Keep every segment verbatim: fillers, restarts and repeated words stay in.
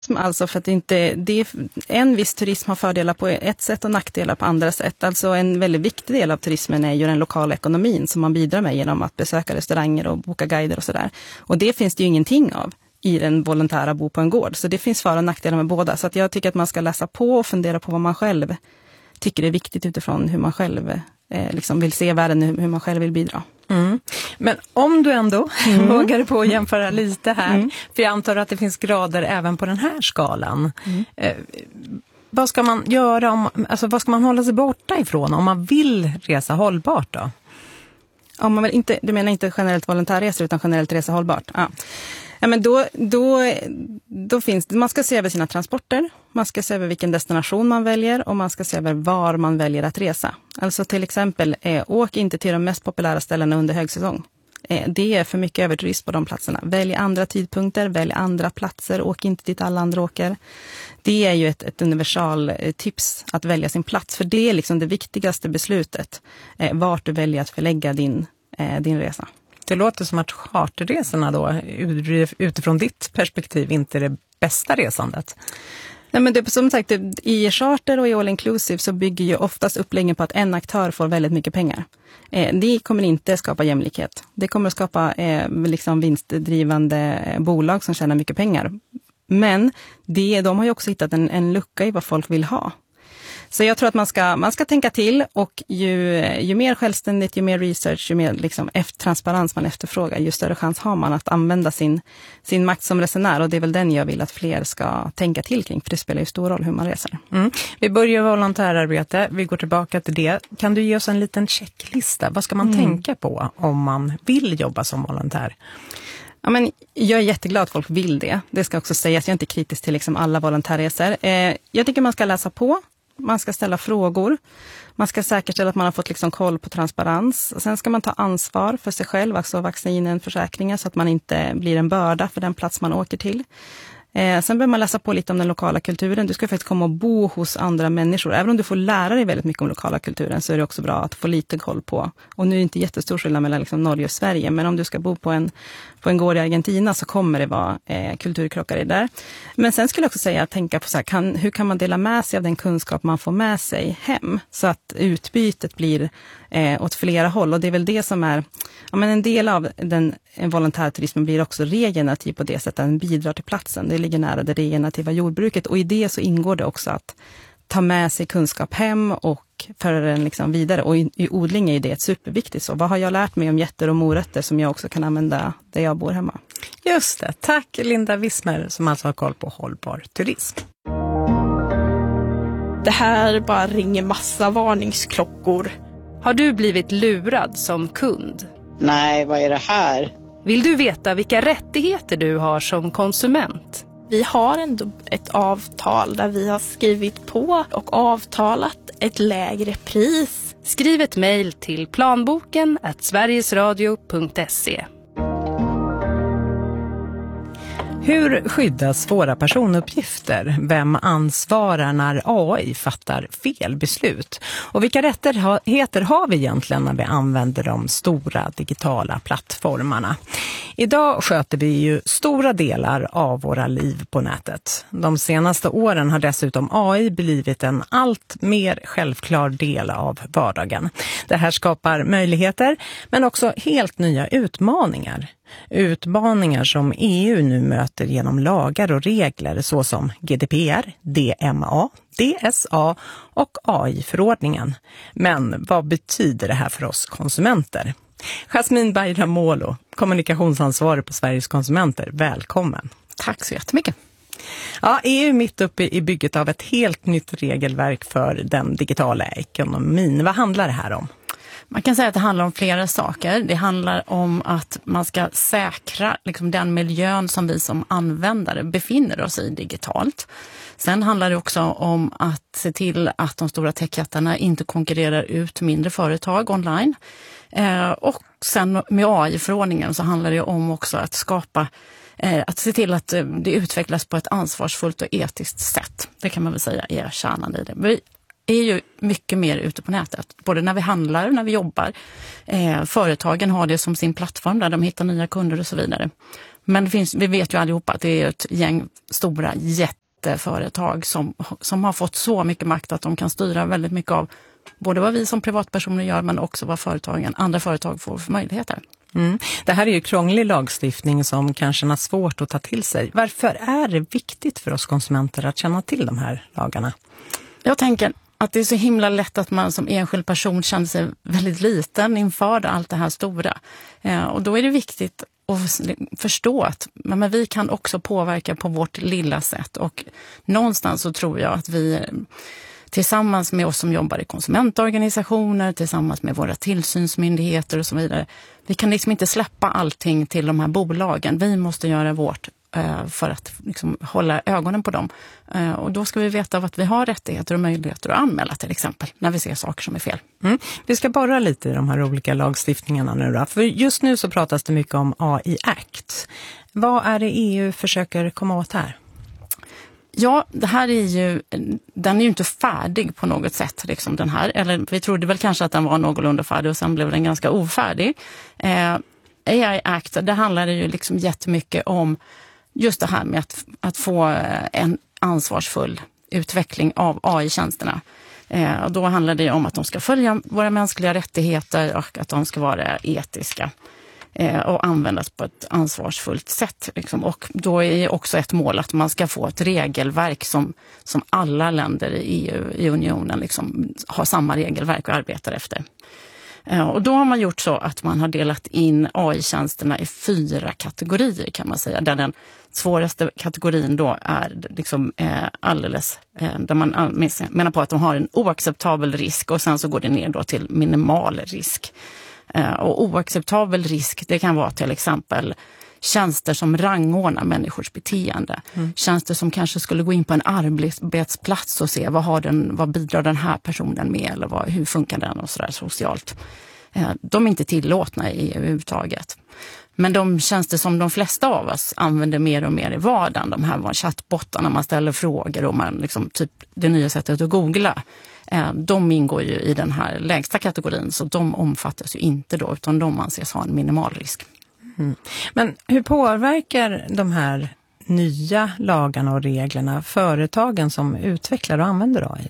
Alltså för att det inte, det är, en viss turism har fördelar på ett sätt och nackdelar på andra sätt. Alltså en väldigt viktig del av turismen är ju den lokala ekonomin som man bidrar med genom att besöka restauranger och boka guider och sådär. Och det finns det ju ingenting av i den volontära bo på en gård. Så det finns för- och nackdelar med båda. Så att jag tycker att man ska läsa på och fundera på vad man själv tycker är viktigt utifrån hur man själv eh, liksom vill se världen, hur, hur man själv vill bidra. Mm. Men om du ändå mm. vågar på att jämföra lite här, mm. för jag antar att det finns grader även på den här skalan. Mm. Eh, vad ska man göra om, alltså vad ska man hålla sig borta ifrån om man vill resa hållbart då? Om man vill inte, du menar inte generellt volontärresor utan generellt resa hållbart? Ja. Ja, men då, då, då finns det, man ska se över sina transporter, man ska se över vilken destination man väljer och man ska se över var man väljer att resa. Alltså till exempel, eh, åk inte till de mest populära ställena under högsäsong. Eh, det är för mycket överturism på de platserna. Välj andra tidpunkter, välj andra platser, åk inte dit alla andra åker. Det är ju ett, ett universal eh, tips att välja sin plats, för det är liksom det viktigaste beslutet, eh, vart du väljer att förlägga din, eh, din resa. Det låter som att charterresorna då utifrån ditt perspektiv inte är det bästa resandet. Nej, men det, som sagt, i charter och i all inclusive så bygger ju oftast uppläggen på att en aktör får väldigt mycket pengar. Eh, det kommer inte skapa jämlikhet. Det kommer skapa eh, liksom vinstdrivande bolag som tjänar mycket pengar. Men det, de har ju också hittat en, en lucka i vad folk vill ha. Så jag tror att man ska, man ska tänka till, och ju, ju mer självständigt, ju mer research, ju mer liksom efter transparens man efterfrågar, ju större chans har man att använda sin, sin makt som resenär. Och det är väl den jag vill att fler ska tänka till kring, för det spelar ju stor roll hur man reser. Mm. Vi börjar volontärarbete, vi går tillbaka till det. Kan du ge oss en liten checklista? Vad ska man mm. tänka på om man vill jobba som volontär? Ja, men jag är jätteglad att folk vill det. Det ska också sägas, jag är inte kritisk till liksom alla volontärresor. Eh, jag tycker man ska läsa på. Man ska ställa frågor. Man ska säkerställa att man har fått liksom koll på transparens. Sen ska man ta ansvar för sig själv, alltså vaccinen, försäkringar, så att man inte blir en börda för den plats man åker till. Eh, sen behöver man läsa på lite om den lokala kulturen. Du ska faktiskt komma och bo hos andra människor. Även om du får lära dig väldigt mycket om lokala kulturen, så är det också bra att få lite koll på. Och nu är det inte jättestor skillnad mellan liksom Norge och Sverige. Men om du ska bo på en, på en gård i Argentina, så kommer det vara eh, kulturkrockar i där. Men sen skulle jag också säga att tänka på så här, kan, hur kan man dela med sig av den kunskap man får med sig hem? Så att utbytet blir eh, åt flera håll. Och det är väl det som är, ja, men en del av den volontärturismen blir också regenerativ på det sättet att den bidrar till platsen. Det ligger nära det regenerativa jordbruket, och i det så ingår det också att ta med sig kunskap hem och föra den liksom vidare. Och i, i odling är det ett superviktigt så. Vad har jag lärt mig om jätter och morötter som jag också kan använda där jag bor hemma? Just det. Tack Linda Wissmer som alltså har koll på hållbar turism. Det här bara ringer massa varningsklockor. Har du blivit lurad som kund? Nej, vad är det här? Vill du veta vilka rättigheter du har som konsument? Vi har ändå ett avtal där vi har skrivit på och avtalat ett lägre pris. Skriv ett mejl till planboken at sverigesradio punkt se. Hur skyddas våra personuppgifter? Vem ansvarar när A I fattar fel beslut? Och vilka rättigheter har vi egentligen när vi använder de stora digitala plattformarna? Idag sköter vi ju stora delar av våra liv på nätet. De senaste åren har dessutom A I blivit en allt mer självklar del av vardagen. Det här skapar möjligheter, men också helt nya utmaningar. Utmaningar som E U nu möter genom lagar och regler såsom G D P R, D M A, D S A och A I-förordningen. Men vad betyder det här för oss konsumenter? Jasmine Bayramoglu, kommunikationsansvarig på Sveriges konsumenter, välkommen. Tack så jättemycket. Ja, E U är mitt uppe i bygget av ett helt nytt regelverk för den digitala ekonomin. Vad handlar det här om? Man kan säga att det handlar om flera saker. Det handlar om att man ska säkra liksom, den miljön som vi som användare befinner oss i digitalt. Sen handlar det också om att se till att de stora techjättarna inte konkurrerar ut mindre företag online. Eh, och sen med A I-förordningen så handlar det om också att skapa, eh, att se till att det utvecklas på ett ansvarsfullt och etiskt sätt. Det kan man väl säga är kärnan i det. Vi är ju mycket mer ute på nätet, både när vi handlar och när vi jobbar. Eh, företagen har det som sin plattform där de hittar nya kunder och så vidare. Men det finns, vi vet ju allihopa att det är ett gäng stora jätteföretag som, som har fått så mycket makt att de kan styra väldigt mycket av både vad vi som privatpersoner gör men också vad företagen, andra företag får för möjligheter. Mm. Det här är ju krånglig lagstiftning som kanske har svårt att ta till sig. Varför är det viktigt för oss konsumenter att känna till de här lagarna? Jag tänker att det är så himla lätt att man som enskild person känner sig väldigt liten inför allt det här stora. Eh, och då är det viktigt att förstå att men vi kan också påverka på vårt lilla sätt. Och någonstans så tror jag att vi tillsammans med oss som jobbar i konsumentorganisationer, tillsammans med våra tillsynsmyndigheter och så vidare. Vi kan liksom inte släppa allting till de här bolagen. Vi måste göra vårt eh, för att liksom hålla ögonen på dem. Eh, och då ska vi veta att vi har rättigheter och möjligheter att anmäla till exempel när vi ser saker som är fel. Mm. Vi ska borra lite i de här olika lagstiftningarna nu då. För just nu så pratas det mycket om A I Act. Vad är det E U försöker komma åt här? Ja, det här är ju, den är ju inte färdig på något sätt, liksom den här. Eller vi trodde väl kanske att den var någorlunda färdig och sen blev den ganska ofärdig. Eh, A I Act, det handlar ju liksom jättemycket om just det här med att, att få en ansvarsfull utveckling av A I-tjänsterna. Eh, och då handlar det om att de ska följa våra mänskliga rättigheter och att de ska vara etiska. Och användas på ett ansvarsfullt sätt. Liksom. Och då är också ett mål att man ska få ett regelverk som, som alla länder i E U, i unionen liksom, har samma regelverk och arbetar efter. Och då har man gjort så att man har delat in A I-tjänsterna i fyra kategorier kan man säga. Där den svåraste kategorin då är liksom, eh, alldeles, eh, där man menar på att de har en oacceptabel risk och sen så går det ner då till minimal risk. Och oacceptabel risk, det kan vara till exempel tjänster som rangordnar människors beteende. Mm. Tjänster som kanske skulle gå in på en arbetsplats och se vad, har den, vad bidrar den här personen med eller vad, hur funkar den och sådär socialt. De är inte tillåtna i E U överhuvudtaget. Men de tjänster som de flesta av oss använder mer och mer i vardagen, de här var chattbottarna, man ställer frågor och man liksom typ det nya sättet att googla. De ingår ju i den här lägsta kategorin så de omfattas ju inte då utan de anses ha en minimal risk. Mm. Men hur påverkar de här nya lagarna och reglerna företagen som utvecklar och använder A I?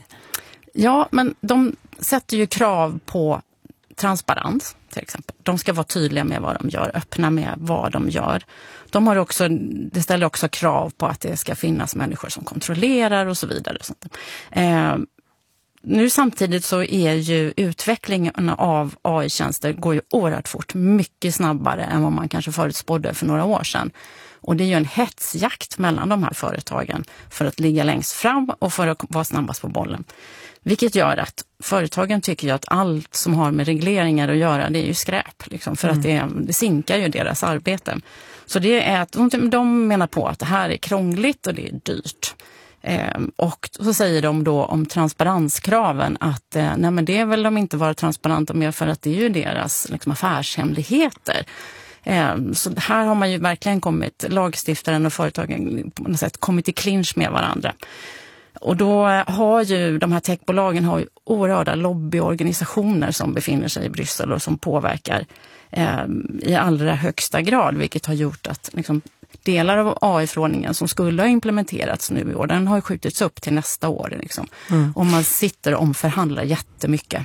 Ja, men de sätter ju krav på transparens till exempel. De ska vara tydliga med vad de gör, öppna med vad de gör. De har också, det ställer också krav på att det ska finnas människor som kontrollerar och så vidare. Och sånt. Eh, Nu samtidigt så är ju utvecklingen av A I-tjänster går ju oerhört fort, mycket snabbare än vad man kanske förutspådde för några år sedan. Och det är ju en hetsjakt mellan de här företagen för att ligga längst fram och för att vara snabbast på bollen. Vilket gör att företagen tycker ju att allt som har med regleringar att göra det är ju skräp. Liksom, för mm. att det, det sinkar ju deras arbete. Så det är att de, de menar på att det här är krångligt och det är dyrt. Eh, och så säger de då om transparenskraven att eh, nej men det är väl de inte vara transparenta med för att det är ju deras liksom, affärshemligheter. Eh, så här har man ju verkligen kommit, lagstiftaren och företagen på något sätt kommit i clinch med varandra. Och då har ju de här techbolagen har ju oerhörda lobbyorganisationer som befinner sig i Bryssel och som påverkar eh, i allra högsta grad, vilket har gjort att liksom, delar av A I-förordningen som skulle ha implementerats nu i år, den har ju skjutits upp till nästa år. Liksom. Mm. Och man sitter och omförhandlar jättemycket.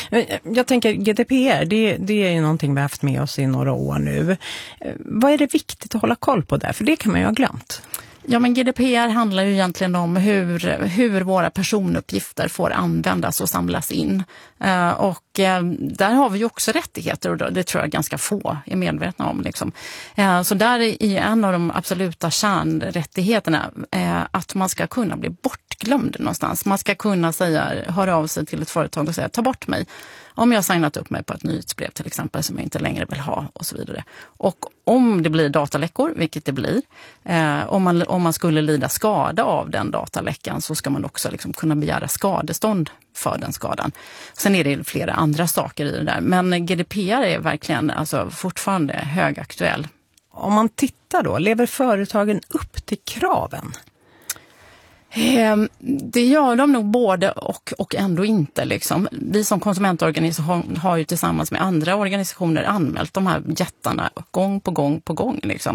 Jag tänker G D P R, det, det är ju någonting vi har haft med oss i några år nu. Vad är det viktigt att hålla koll på där? För det kan man ju ha glömt. Ja, men G D P R handlar ju egentligen om hur, hur våra personuppgifter får användas och samlas in. Uh, och uh, där har vi ju också rättigheter och det tror jag ganska få är medvetna om. Liksom. Uh, så där är en av de absoluta kärnrättigheterna uh, att man ska kunna bli bortglömd någonstans. Man ska kunna säga, höra av sig till ett företag och säga ta bort mig. Om jag har signat upp mig på ett nyhetsbrev till exempel som jag inte längre vill ha och så vidare. Och om det blir dataläckor, vilket det blir, eh, om, man, om man skulle lida skada av den dataläckan så ska man också liksom kunna begära skadestånd för den skadan. Sen är det flera andra saker i det där. Men G D P R är verkligen alltså, fortfarande högaktuell. Om man tittar då, lever företagen upp till kraven? Det gör de nog både och, och ändå inte. Liksom. Vi som konsumentorganisation har ju tillsammans med andra organisationer anmält de här jättarna gång på gång på gång. Liksom.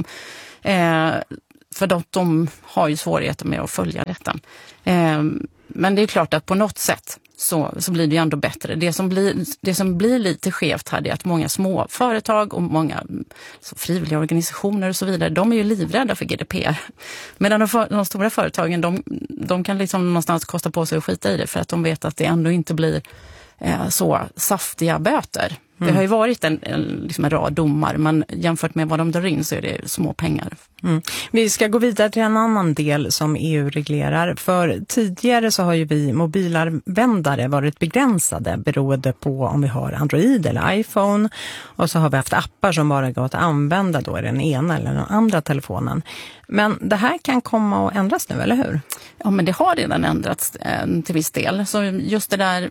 Eh, för de, de har ju svårigheter med att följa detta. Eh, men det är klart att på något sätt så, så blir det ju ändå bättre. Det som blir, det som blir lite skevt här är att många små företag och många så frivilliga organisationer och så vidare, de är ju livrädda för G D P R. Medan de, för, de stora företagen, de, de kan liksom någonstans kosta på sig att skita i det för att de vet att det ändå inte blir eh, så saftiga böter. Mm. Det har ju varit en, en, liksom en rad domar, men jämfört med vad de drar in så är det små pengar. Mm. Vi ska gå vidare till en annan del som E U reglerar. För tidigare så har ju vi mobilanvändare varit begränsade beroende på om vi har Android eller iPhone. Och så har vi haft appar som bara går att använda då i den ena eller den andra telefonen. Men det här kan komma att ändras nu, eller hur? Ja, men det har redan ändrats eh, till viss del. Så just det där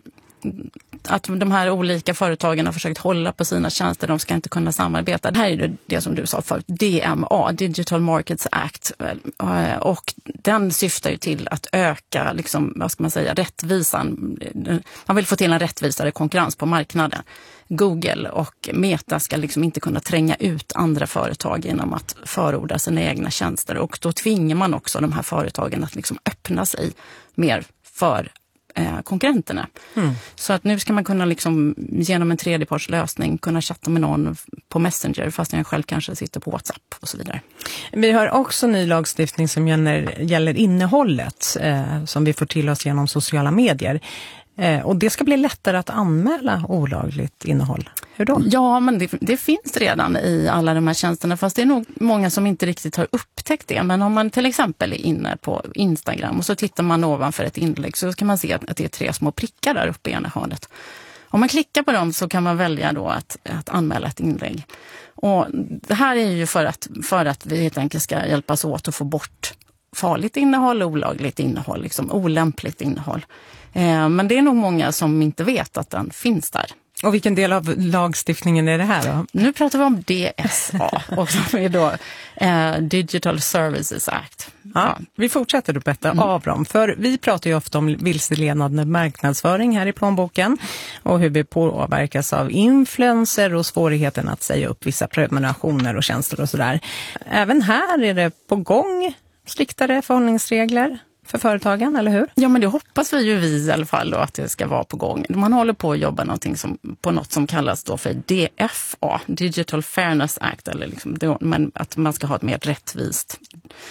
att de här olika företagen har försökt hålla på sina tjänster, de ska inte kunna samarbeta. Det här är det, det som du sa förut, D M A, Digital Markets Act, och den syftar ju till att öka, liksom, vad ska man säga, rättvisan. Man vill få till en rättvisare konkurrens på marknaden. Google och Meta ska liksom inte kunna tränga ut andra företag genom att förorda sina egna tjänster, och då tvingar man också de här företagen att liksom öppna sig mer för konkurrenterna. Mm. Så att nu ska man kunna liksom genom en tredjepartslösning kunna chatta med någon på Messenger fast jag själv kanske sitter på WhatsApp och så vidare. Vi har också ny lagstiftning som gäller, gäller innehållet eh, som vi får till oss genom sociala medier. Eh, och det ska bli lättare att anmäla olagligt innehåll. Hur då? Ja, men det, det finns redan i alla de här tjänsterna, fast det är nog många som inte riktigt har upptäckt det. Men om man till exempel är inne på Instagram och så tittar man ovanför ett inlägg så kan man se att det är tre små prickar där uppe i ena hörnet. Om man klickar på dem så kan man välja då att, att anmäla ett inlägg. Och det här är ju för att, för att vi helt enkelt ska hjälpas åt att få bort farligt innehåll, olagligt innehåll, liksom olämpligt innehåll. Eh, men det är nog många som inte vet att den finns där. Och vilken del av lagstiftningen är det här då? Nu pratar vi om D S A, och som är då eh, Digital Services Act. Ja, ja. Vi fortsätter att betta mm. av dem. För vi pratar ju ofta om vilseledande marknadsföring här i plånboken. Och hur vi påverkas av influencer och svårigheten att säga upp vissa prenumerationer och tjänster och sådär. Även här är det på gång striktare förhållningsregler för företagen, eller hur? Ja, men det hoppas vi ju vi i alla fall då, att det ska vara på gång. Man håller på att jobba någonting som, på något som kallas då för D F A, Digital Fairness Act, eller liksom då, men att man ska ha ett mer rättvist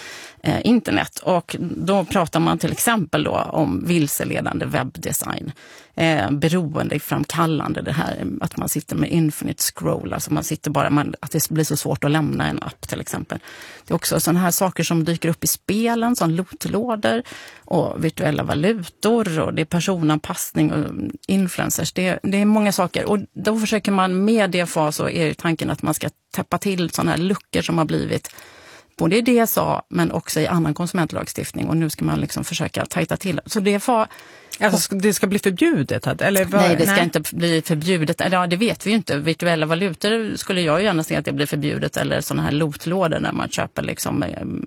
eh, internet. Och då pratar man till exempel då om vilseledande webbdesign, eh, beroende framkallande, det här att man sitter med infinite scroll, alltså man sitter bara, man, att det blir så svårt att lämna en app till exempel. Det är också sådana här saker som dyker upp i spelen, som lootlådor och virtuella valutor, och det är personanpassning och influencers. Det är, det är många saker, och då försöker man med D F A, så är tanken att man ska täppa till sådana här luckor som har blivit både i D S A men också i annan konsumentlagstiftning, och nu ska man liksom försöka tajta till. Så D F A... Alltså det ska bli förbjudet? Eller vad? Nej, det ska Nej. inte bli förbjudet. Ja, det vet vi ju inte. Virtuella valutor skulle jag ju gärna se att det blir förbjudet, eller sådana här lootlådor när man köper liksom,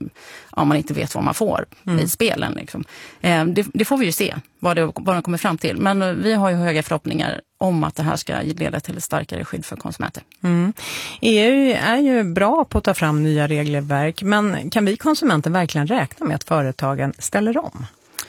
ja, man inte vet vad man får mm. i spelen. Liksom. Det, det får vi ju se vad, det, vad de kommer fram till. Men vi har ju höga förhoppningar om att det här ska leda till ett starkare skydd för konsumenter. Mm. E U är ju bra på att ta fram nya regelverk, men kan vi konsumenter verkligen räkna med att företagen ställer om?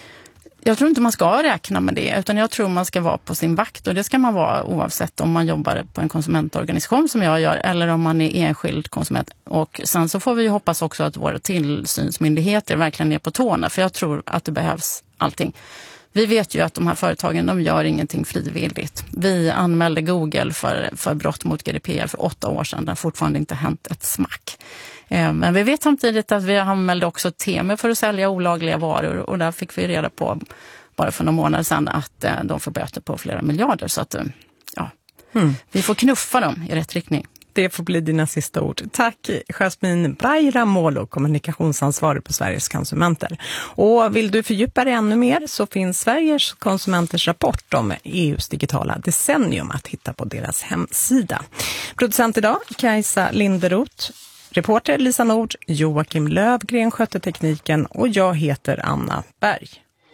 Jag tror inte man ska räkna med det, utan jag tror man ska vara på sin vakt, och det ska man vara oavsett om man jobbar på en konsumentorganisation som jag gör, eller om man är enskild konsument. Och sen så får vi hoppas också att våra tillsynsmyndigheter verkligen är på tårna, för jag tror att det behövs allting. Vi vet ju att de här företagen, de gör ingenting frivilligt. Vi anmälde Google för, för brott mot G D P R för åtta år sedan. Det har fortfarande inte hänt ett smack. Men vi vet samtidigt att vi anmälde också Temu för att sälja olagliga varor, och där fick vi reda på bara för några månader sedan att de får böter på flera miljarder. Så att ja, mm. vi får knuffa dem i rätt riktning. Det får bli dina sista ord. Tack Jasmin Bayramoglu, kommunikationsansvarig på Sveriges konsumenter. Och vill du fördjupa dig ännu mer så finns Sveriges konsumenters rapport om E U:s digitala decennium att hitta på deras hemsida. Producent idag, Kajsa Linderoth. Reporter Lisa Nord, Joakim Lövgren skötte tekniken och jag heter Anna Berg.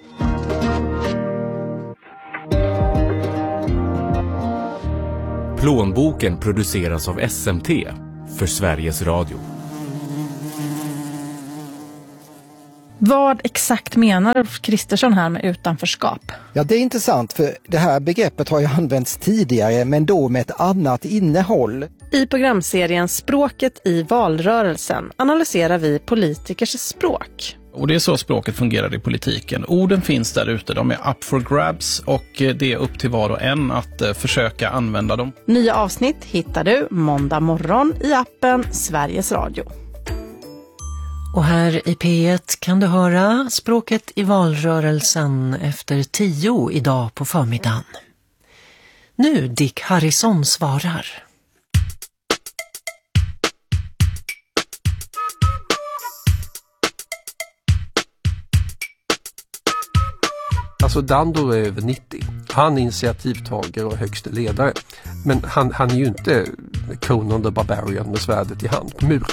Plånboken produceras av S M T för Sveriges Radio. Vad exakt menar Ulf Kristersson här med utanförskap? Ja, det är intressant för det här begreppet har ju använts tidigare men då med ett annat innehåll. I programserien Språket i valrörelsen analyserar vi politikers språk. Och det är så språket fungerar i politiken. Orden finns där ute, de är up for grabs och det är upp till var och en att försöka använda dem. Nya avsnitt hittar du måndag morgon i appen Sveriges Radio. Och här i P ett kan du höra Språket i valrörelsen efter tio idag på förmiddagen. Nu Dick Harrison svarar. Alltså Dandolo är över nittio. Han är initiativtagare och högste ledare. Men han, han är ju inte Conan the Barbarian med svärdet i hand på muren.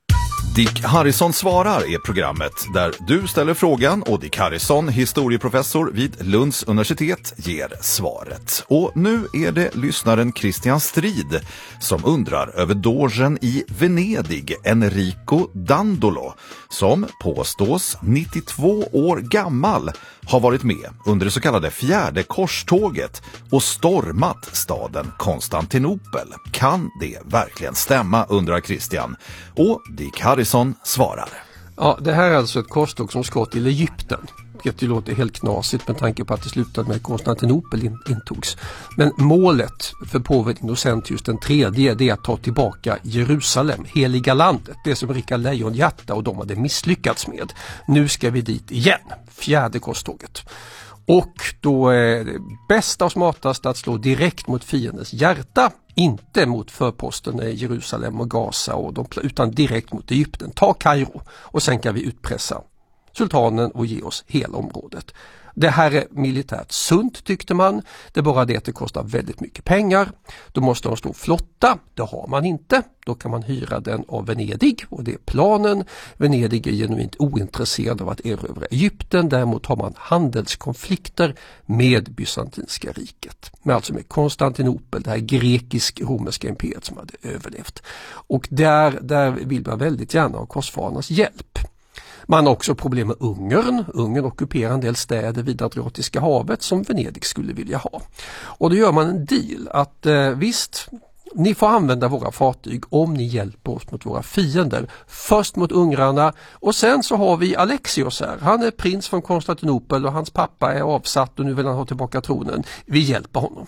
Dick Harrison svarar är programmet där du ställer frågan och Dick Harrison, historieprofessor vid Lunds universitet, ger svaret. Och nu är det lyssnaren Christian Strid som undrar över dogen i Venedig, Enrico Dandolo, som påstås nittiotvå år gammal har varit med under det så kallade fjärde korståget och stormat staden Konstantinopel. Kan det verkligen stämma, undrar Christian. Och Dick Harrison svarar. Ja, det här är alltså ett korståg som ska till Egypten. Det låter helt knasigt med tanke på att det slutade med Konstantinopel intogs. Men målet för påven Innocentius den tredje det är att ta tillbaka Jerusalem, heliga landet. Det som Rickard Lejonhjärta och de hade misslyckats med. Nu ska vi dit igen, fjärde korståget. Och då är det bästa och smartast att slå direkt mot fiendens hjärta. Inte mot förposten i Jerusalem och Gaza och de, utan direkt mot Egypten. Ta Kairo och sen kan vi utpressa sultanen och ge oss hela området. Det här är militärt sunt tyckte man. Det är bara det att det kostar väldigt mycket pengar. Då måste de stå flotta. Det har man inte. Då kan man hyra den av Venedig och det är planen. Venedig är genuint ointresserad av att erövra Egypten. Däremot har man handelskonflikter med Bysantinska riket. Men alltså med Konstantinopel, det här grekisk-romerska imperiet som hade överlevt. Och där, där vill man väldigt gärna ha korsfararnas hjälp. Man har också problem med Ungern. Ungern ockuperar en del städer vid Adriatiska havet som Venedig skulle vilja ha. Och då gör man en deal att eh, visst, ni får använda våra fartyg om ni hjälper oss mot våra fiender. Först mot ungrarna och sen så har vi Alexios här. Han är prins från Konstantinopel och hans pappa är avsatt och nu vill han ha tillbaka tronen. Vi hjälper honom.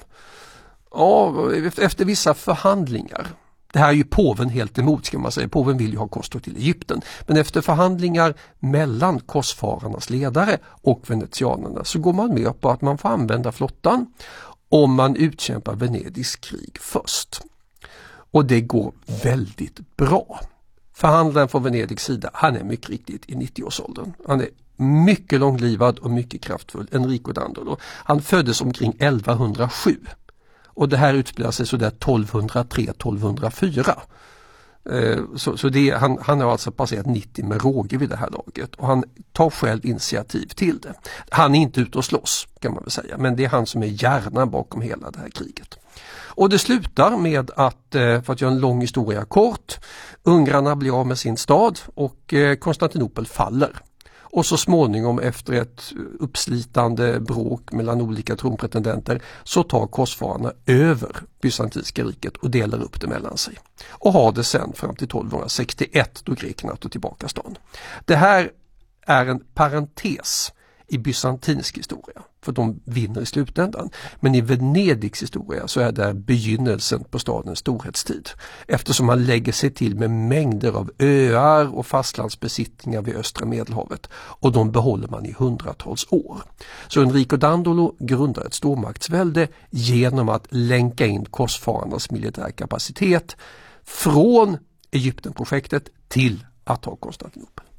Ja, efter vissa förhandlingar. Det här är ju påven helt emot ska man säga. Påven vill ju ha korståg till Egypten. Men efter förhandlingar mellan korsfararnas ledare och venetianerna så går man med på att man får använda flottan om man utkämpar Venedigs krig först. Och det går väldigt bra. Förhandlaren från Venedigs sida, han är mycket riktigt i nittio-årsåldern. Han är mycket långlivad och mycket kraftfull. Enrico Dandolo. Han föddes omkring elvahundrasju. Och det här utspelar sig sådär tolvhundratre tolvhundrafyra. Eh, så så det, han, han har alltså passerat nittio med råge vid det här laget. Och han tar själv initiativ till det. Han är inte ute och slåss kan man väl säga. Men det är han som är hjärnan bakom hela det här kriget. Och det slutar med att, eh, för att göra en lång historia kort, ungrarna blir av med sin stad och eh, Konstantinopel faller. Och så småningom efter ett uppslitande bråk mellan olika tronpretendenter så tar korsfararna över Bysantinska riket och delar upp det mellan sig. Och har det sen fram till tolvhundrasextioett då grekerna tog tillbaka stan. Det här är en parentes i bysantinsk historia. För de vinner i slutändan. Men i Venedigs historia så är det begynnelsen på stadens storhetstid. Eftersom man lägger sig till med mängder av öar och fastlandsbesittningar vid östra Medelhavet. Och de behåller man i hundratals år. Så Enrico Dandolo grundar ett stormaktsvälde genom att länka in korsfararnas militär kapacitet från Egyptenprojektet till att ta Konstantinopel.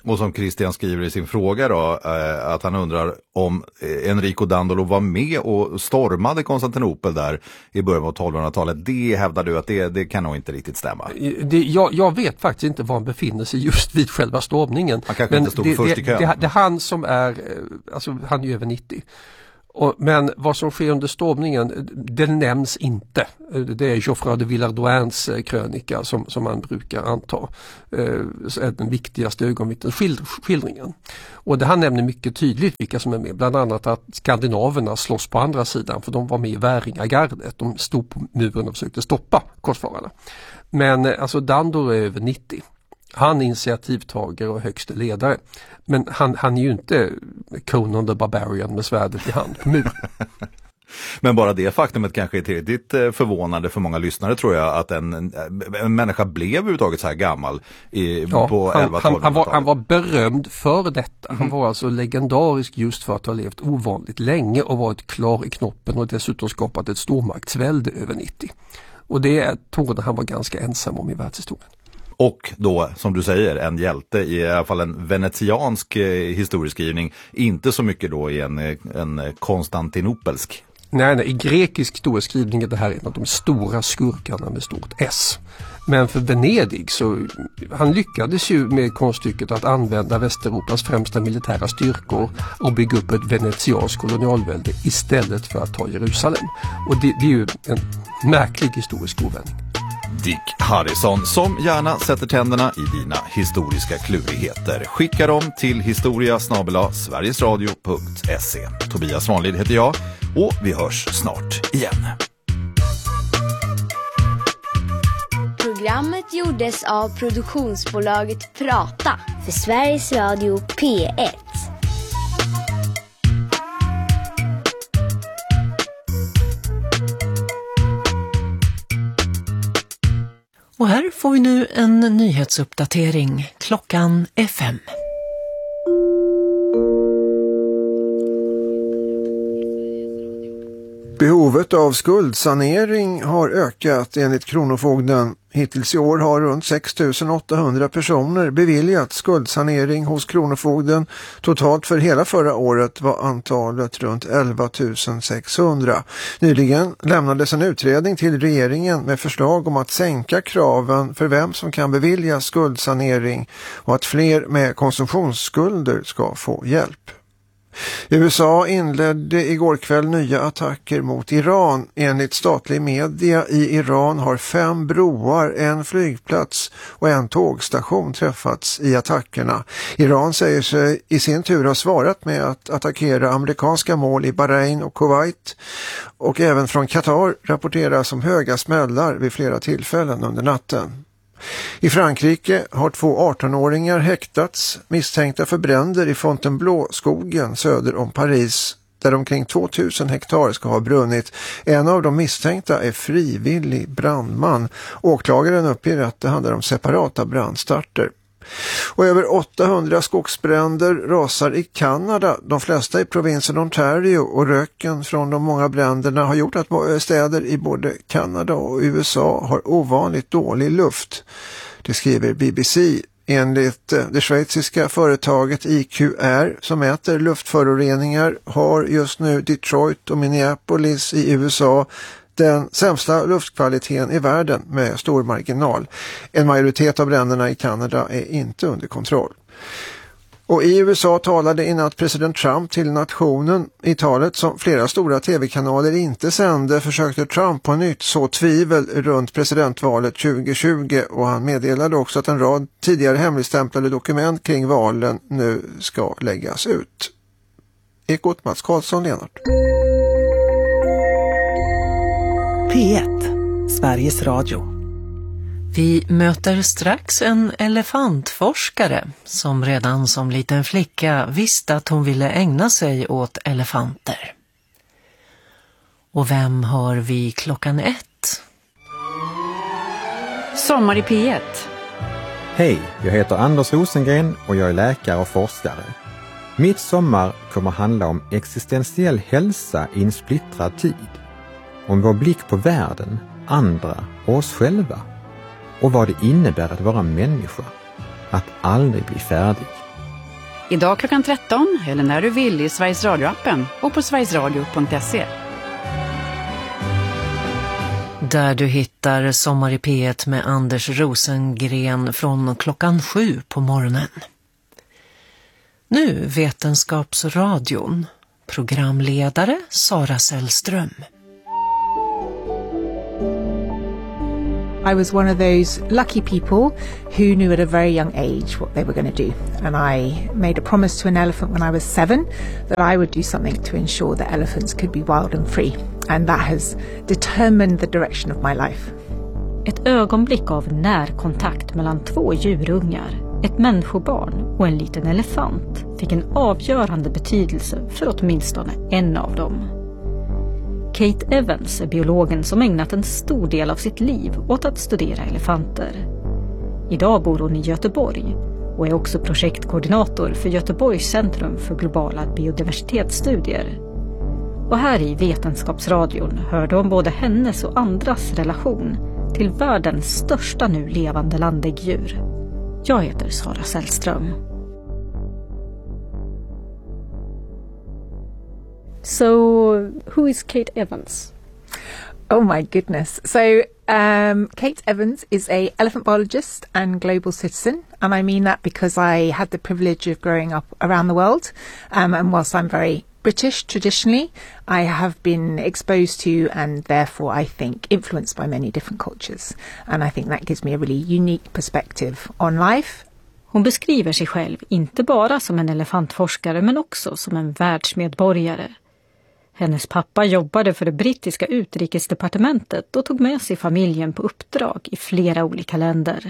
Och som Christian skriver i sin fråga då, eh, att han undrar om eh, Enrico Dandolo var med och stormade Konstantinopel där i början av tolvhundratalet. Det hävdar du att det, det kan nog inte riktigt stämma. Det, jag, jag vet faktiskt inte var han befinner sig just vid själva stormningen. Han kanske inte stod det, först det, i kön. Det, det är han som är, alltså han är ju över nittio. Och, men vad som sker under stormningen, det nämns inte. Det är Geoffroy de Villardoins krönika som, som man brukar anta är den viktigaste ögonvittnesskildringen. Och det han nämner mycket tydligt vilka som är med. Bland annat att skandinaverna slåss på andra sidan, för de var med i Väringagardet. De stod på muren och försökte stoppa korsfararna. Men alltså Dandolo är över nittio. Han är initiativtagare och högste ledare. Men han, han är ju inte Conan the Barbarian med svärdet i hand på muren. Men bara det faktumet kanske är tillräckligt förvånande för många lyssnare, tror jag, att en, en människa blev överhuvudtaget så här gammal i, ja, på han, elva han, tolv han, var, han var berömd för detta. Mm. Han var alltså legendarisk just för att ha levt ovanligt länge och varit klar i knoppen och dessutom skapat ett stormaktsvälde över nittio. Och det trodde han var ganska ensam om i världshistorien. Och då, som du säger, en hjälte i alla fall en venetiansk eh, historieskrivning. Inte så mycket då i en, en konstantinopelsk. Nej, nej, i grekisk historieskrivning är det här en av de stora skurkarna med stort S. Men för Venedig så, han lyckades ju med konststycket att använda Västeuropas främsta militära styrkor och bygga upp ett venetianskt kolonialvälde istället för att ta Jerusalem. Och det, det är ju en märklig historisk ovändning. Dick Harrison, som gärna sätter tänderna i dina historiska klurigheter. Skicka dem till historia snabel-a sverigesradio punkt se. Tobias Vanlid heter jag och vi hörs snart igen. Programmet gjordes av produktionsbolaget Prata för Sveriges Radio P ett. Och här får vi nu en nyhetsuppdatering. Klockan är fem. Behovet av skuldsanering har ökat enligt Kronofogden. Hittills i år har runt sex tusen åttahundra personer beviljat skuldsanering hos Kronofogden. Totalt för hela förra året var antalet runt elva tusen sexhundra. Nyligen lämnades en utredning till regeringen med förslag om att sänka kraven för vem som kan bevilja skuldsanering och att fler med konsumtionsskulder ska få hjälp. U S A inledde igår kväll nya attacker mot Iran. Enligt statlig media i Iran har fem broar, en flygplats och en tågstation träffats i attackerna. Iran säger sig i sin tur ha svarat med att attackera amerikanska mål i Bahrain och Kuwait. Och även från Qatar rapporteras om höga smällar vid flera tillfällen under natten. I Frankrike har två arton-åringar häktats misstänkta för bränder i Fontainebleau-skogen söder om Paris, där omkring tvåtusen hektar ska ha brunnit. En av de misstänkta är frivillig brandman. Åklagaren uppger att det handlar om separata brandstarter. Och över åttahundra skogsbränder rasar i Kanada, de flesta i provinsen Ontario, och röken från de många bränderna har gjort att städer i både Kanada och U S A har ovanligt dålig luft. Det skriver B B C. Enligt det schweiziska företaget I Q R som mäter luftföroreningar har just nu Detroit och Minneapolis i U S A den sämsta luftkvaliteten i världen med stor marginal. En majoritet av bränderna i Kanada är inte under kontroll. Och i U S A talade i natt president Trump till nationen. I talet som flera stora tv-kanaler inte sände försökte Trump på nytt så tvivel runt presidentvalet tjugo tjugo, och han meddelade också att en rad tidigare hemligstämplade dokument kring valen nu ska läggas ut. Ekot Mats Karlsson, Lennart. P ett, Sveriges Radio. Vi möter strax en elefantforskare som redan som liten flicka visste att hon ville ägna sig åt elefanter. Och vem har vi klockan ett? Sommar i P ett. Hej, jag heter Anders Rosengren och jag är läkare och forskare. Mitt sommar kommer handla om existentiell hälsa i en splittrad tid. Om vår blick på världen, andra och oss själva. Och vad det innebär att vara människa. Att aldrig bli färdig. Idag klockan tretton eller när du vill i Sveriges Radio-appen och på sverigesradio punkt se. Där du hittar Sommar i P ett med Anders Rosengren från klockan sju på morgonen. Nu Vetenskapsradion. Programledare Sara Sällström. I was one of those lucky people who knew at a very young age what they were going to do. And I made a promise to an elephant when I was seven that I would do something to ensure that elephants could be wild and free. And that has determined the direction of my life. Ett ögonblick av närkontakt mellan två djurungar, ett människobarn och en liten elefant fick en avgörande betydelse för åtminstone en av dem. Kate Evans är biologen som ägnat en stor del av sitt liv åt att studera elefanter. Idag bor hon i Göteborg och är också projektkoordinator för Göteborgs centrum för globala biodiversitetsstudier. Och här i Vetenskapsradion hörde om både hennes och andras relation till världens största nu levande landdäggdjur. Jag heter Sara Sällström. So, who is Kate Evans? Oh my goodness. So um, Kate Evans is a elephant biologist and global citizen. And I mean that because I had the privilege of growing up around the world. Um, and whilst I'm very British traditionally, I have been exposed to and therefore I think influenced by many different cultures. And I think that gives me a really unique perspective on life. Hon beskriver sig själv inte bara som en elefantforskare men också som en världsmedborgare. Hennes pappa jobbade för det brittiska utrikesdepartementet och tog med sig familjen på uppdrag i flera olika länder.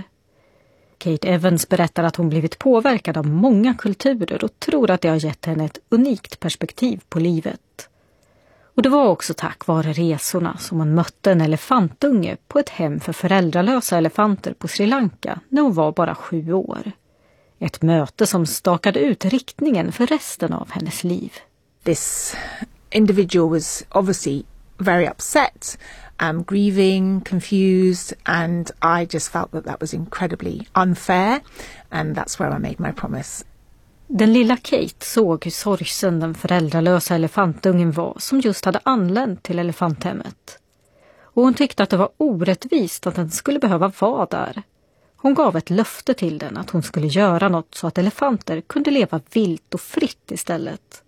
Kate Evans berättar att hon blivit påverkad av många kulturer och tror att det har gett henne ett unikt perspektiv på livet. Och det var också tack vare resorna som hon mötte en elefantunge på ett hem för föräldralösa elefanter på Sri Lanka när hon var bara sju år. Ett möte som stakade ut riktningen för resten av hennes liv. This individual was obviously very upset, um, grieving, confused, and I just felt that that was incredibly unfair, and that's where I made my promise. Den lilla Kate såg hur sorgsen den föräldralösa elefantungen var som just hade anlänt till elefanthemmet. Och hon tyckte att det var orättvist att den skulle behöva vara där. Hon gav ett löfte till den att hon skulle göra något så att elefanter kunde leva vilt och fritt istället.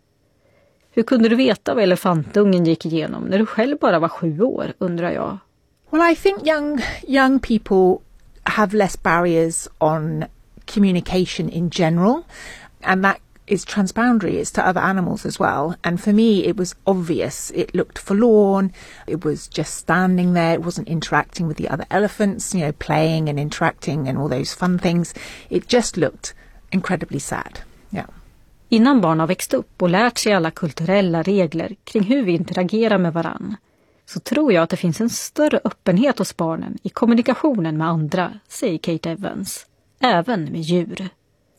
Hur kunde du veta vad elefantungen gick igenom när du själv bara var sju år, undrar jag? Well, I think young young people have less barriers on communication in general, and that is transboundaries to other animals as well. And for me, it was obvious. It looked forlorn. It was just standing there. It wasn't interacting with the other elephants, you know, playing and interacting and all those fun things. It just looked incredibly sad. Yeah. Innan barn har växt upp och lärt sig alla kulturella regler kring hur vi interagerar med varann, så tror jag att det finns en större öppenhet hos barnen i kommunikationen med andra, säger Kate Evans, även med djur.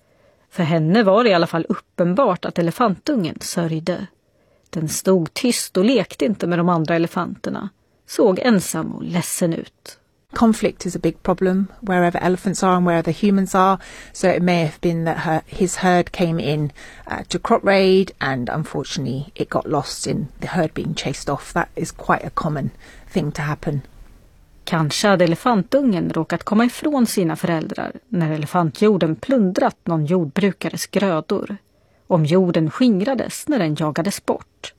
För henne var det i alla fall uppenbart att elefantungen sörjde. Den stod tyst och lekte inte med de andra elefanterna, såg ensam och ledsen ut. Conflict is a big problem wherever elephants are and wherever humans are. So it may have been that her, his herd came in uh, to crop raid and unfortunately it got lost in the herd being chased off. That is quite a common thing to happen. Kanske hade elefantungen råkat komma ifrån sina föräldrar när elefantjorden plundrat någon jordbrukares grödor. Om jorden skingrades när den jagades bort.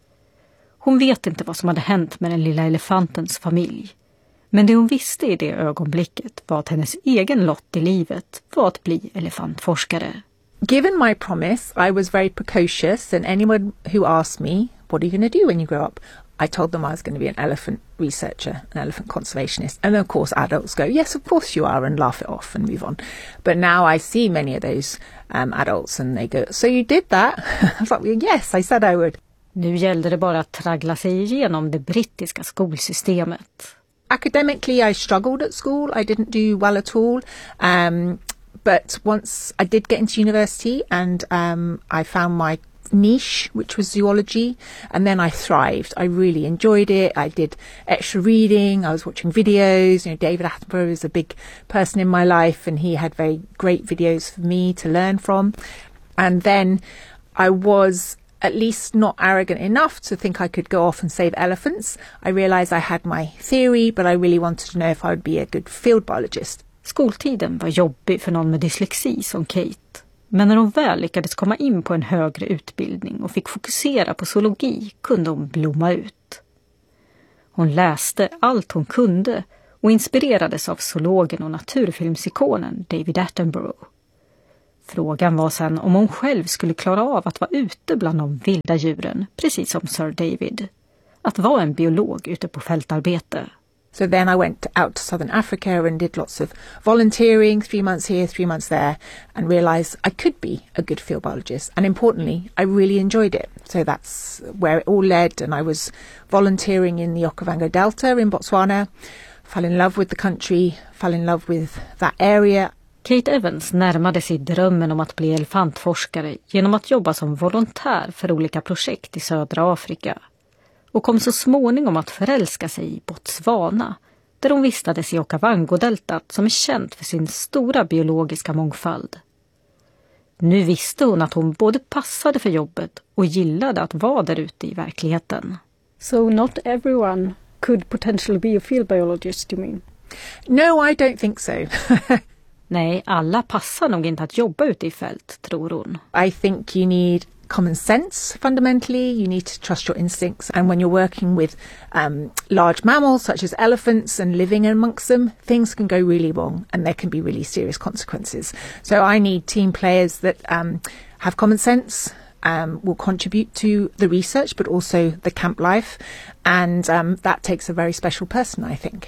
Hon vet inte vad som hade hänt med den lilla elefantens familj. Men det hon visste i det ögonblicket var att hennes egen lott i livet var att bli elefantforskare. Given my promise, I was very precocious, and anyone who asked me, what are you going to do when you grow up? I told them I was going to be an elephant researcher, an elephant conservationist. And of course adults go, yes, of course you are, and laugh it off and move on. But now I see many of those um, adults and they go, so you did that? I was like, yes, I said I would. Nu gällde det bara att traggla sig igenom det brittiska skolsystemet. Academically, I struggled at school. I didn't do well at all. Um, but once I did get into university and um, I found my niche, which was zoology, and then I thrived. I really enjoyed it. I did extra reading. I was watching videos. You know, David Attenborough is a big person in my life and he had very great videos for me to learn from. And then I was at least not arrogant enough to think I could go off and save elephants. I realized I had my theory, but I really wanted to know if I would be a good field biologist. Skoltiden var jobbig för någon med dyslexi som Kate. Men när hon väl lyckades komma in på en högre utbildning och fick fokusera på zoologi kunde hon blomma ut. Hon läste allt hon kunde och inspirerades av zoologen och naturfilmsikonen David Attenborough. Frågan var sen om hon själv skulle klara av att vara ute bland de vilda djuren, precis som Sir David. Att vara en biolog ute på fältarbete. So then I went out to Southern Africa and did lots of volunteering, three months here, three months there, and realised I could be a good field biologist. And importantly, I really enjoyed it. So that's where it all led. And I was volunteering in the Okavango Delta in Botswana, fell in love with the country, fell in love with that area. Kate Evans närmade sig drömmen om att bli elefantforskare genom att jobba som volontär för olika projekt i södra Afrika. Och kom så småningom att förälska sig i Botswana, där hon vistades i Okavango-deltat som är känt för sin stora biologiska mångfald. Nu visste hon att hon både passade för jobbet och gillade att vara där ute i verkligheten. So not everyone could potentially be a field biologist, you mean? No, I don't think so. Nej, alla passar nog inte att jobba ute i fält, tror hon. I think you need common sense, fundamentally. You need to trust your instincts. And when you're working with um, large mammals, such as elephants, and living amongst them, things can go really wrong and there can be really serious consequences. So I need team players that um, have common sense, um, will contribute to the research, but also the camp life. And um, that takes a very special person, I think.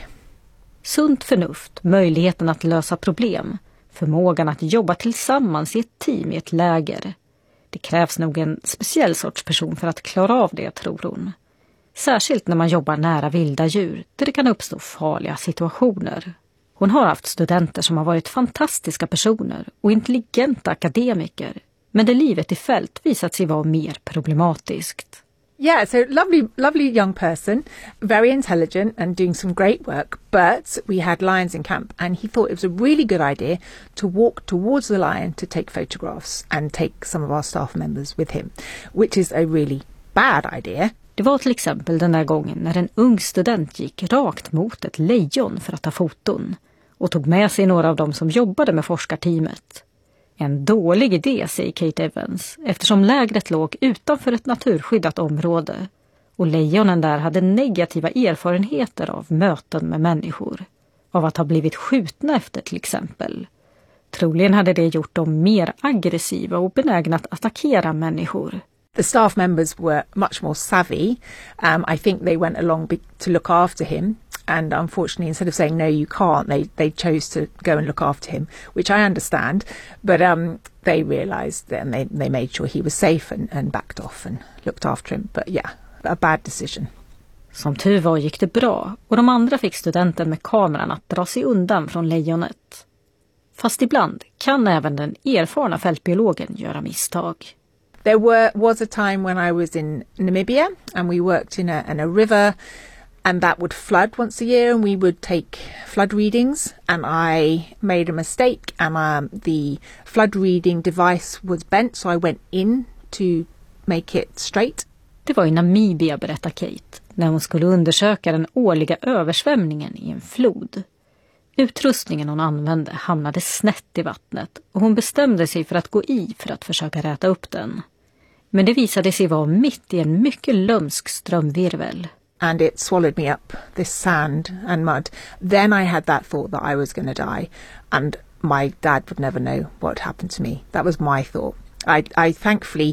Sunt förnuft, möjligheten att lösa problem, förmågan att jobba tillsammans i ett team i ett läger. Det krävs nog en speciell sorts person för att klara av det, tror hon. Särskilt när man jobbar nära vilda djur, där det kan uppstå farliga situationer. Hon har haft studenter som har varit fantastiska personer och intelligenta akademiker, men där livet i fält visat sig vara mer problematiskt. Yeah, so lovely, lovely young person, very intelligent and doing some great work. But we had lions in camp and he thought it was a really good idea to walk towards the lion to take photographs and take some of our staff members with him, which is a really bad idea. Det var till exempel den där gången när en ung student gick rakt mot ett lejon för att ta foton och tog med sig några av dem som jobbade med forskarteamet. En dålig idé, säger Kate Evans, eftersom lägret låg utanför ett naturskyddat område och lejonen där hade negativa erfarenheter av möten med människor, av att ha blivit skjutna efter till exempel. Troligen hade det gjort dem mer aggressiva och benägna att attackera människor. The staff members were much more savvy. Um, I think they went along be- to look after him. And unfortunately, instead of saying, no, you can't, they, they chose to go and look after him, which I understand. But um, they realised and they, they made sure he was safe and, and backed off and looked after him. But yeah, a bad decision. Som tur var gick det bra och de andra fick studenten med kameran att dra sig undan från lejonet. Fast ibland kan även den erfarna fältbiologen göra misstag. There were, was a time when I was in Namibia and we worked in a, in a river. And that would flood once a year and we would take flood readings. And I made a mistake and um, the flood reading device was bent. So I went in to make it straight. Det var i Namibia, berättar Kate, när hon skulle undersöka den årliga översvämningen i en flod. Utrustningen hon använde hamnade snett i vattnet och hon bestämde sig för att gå i för att försöka räta upp den. Men det visade sig vara mitt i en mycket lömsk strömvirvel. And it swallowed me up, this sand and mud. Then I had that thought that I was going to die and my dad would never know what happened to me. That was my thought. I, I thankfully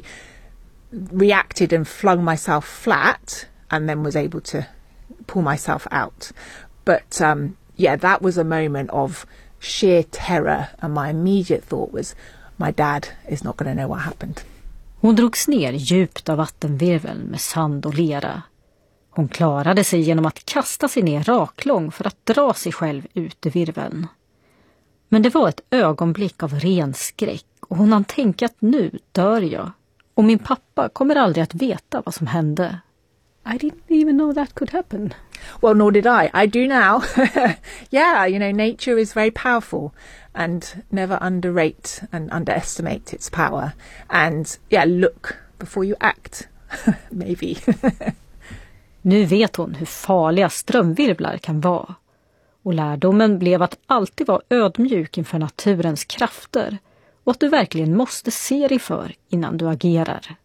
reacted and flung myself flat and then was able to pull myself out. But um, yeah, that was a moment of sheer terror and my immediate thought was my dad is not going to know what happened. Hon drogs ner djupt av vattenvirveln med sand och lera. Hon klarade sig genom att kasta sig ner raklång för att dra sig själv ut ur virveln. Men det var ett ögonblick av ren skräck och hon hann tänka att nu dör jag. Och min pappa kommer aldrig att veta vad som hände. I didn't even know that could happen. Well, nor did I. I do now. Yeah, you know, nature is very powerful. and never underrate and underestimate its power. And yeah, look before you act, maybe. Nu vet hon hur farliga strömvirvlar kan vara. Och lärdomen blev att alltid vara ödmjuk inför naturens krafter och att du verkligen måste se dig för innan du agerar.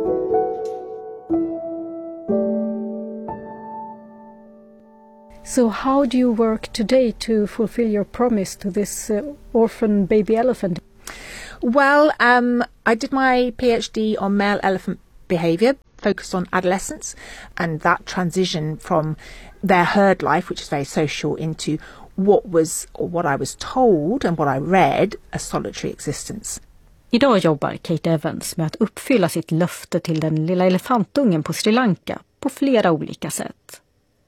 So how do you work today to fulfill your promise to this uh, orphan baby elephant? Well, um, I did my PhD on male elephant behaviour, focused on adolescence, and that transition from their herd life, which is very social, into what was, or what I was told and what I read, a solitary existence. Idag jobbar Kate Evans med att uppfylla sitt löfte till den lilla elefantungen på Sri Lanka på flera olika sätt.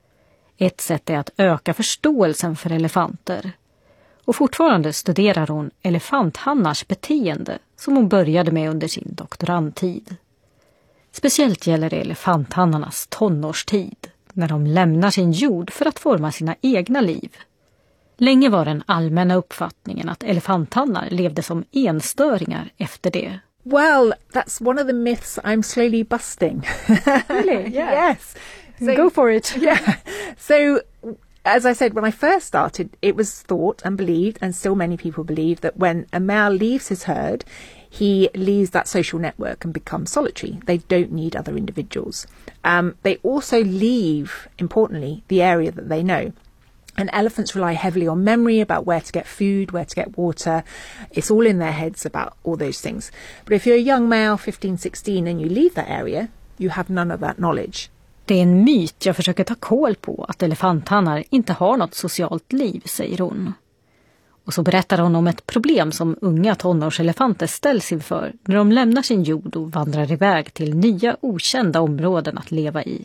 Ett sätt är att öka förståelsen för elefanter. Och fortfarande studerar hon elefanthannars beteende som hon började med under sin doktorandtid. Speciellt gäller det elefanthannarnas tonårstid, när de lämnar sin jord för att forma sina egna liv. Länge var den allmänna uppfattningen att elefanthannar levde som enstöringar efter det. Well, that's one of the myths I'm slowly busting. Really? Yeah. Yes. So, go for it. Yeah. So, as I said, when I first started, it was thought and believed, and still many people believe, that when a male leaves his herd, he leaves that social network and becomes solitary. They don't need other individuals. Um, they also leave, importantly, the area that they know. And elephants rely heavily on memory about where to get food, where to get water. It's all in their heads about all those things. But if you're a young male, fifteen, sixteen, and you leave that area, you have none of that knowledge. Det är en myt jag försöker ta koll på, att elefanthannar inte har något socialt liv, säger hon. Och så berättar hon om ett problem som unga tonårselefanter ställs inför när de lämnar sin jord och vandrar iväg till nya okända områden att leva i.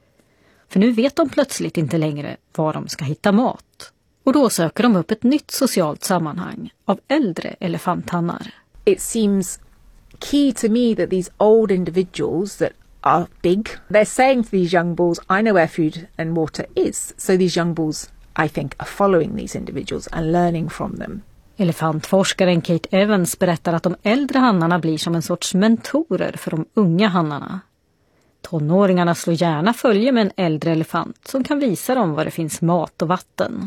För nu vet de plötsligt inte längre var de ska hitta mat. Och då söker de upp ett nytt socialt sammanhang av äldre elefanthannar. It seems key to me that these old individuals that are big, they're saying to these young bulls, I know where food and water is. So these young bulls, I think, are following these individuals and learning from them. Elefantforskaren Kate Evans berättar att de äldre hannarna blir som en sorts mentorer för de unga hannarna. Tonåringarna slår gärna följe med en äldre elefant som kan visa dem var det finns mat och vatten.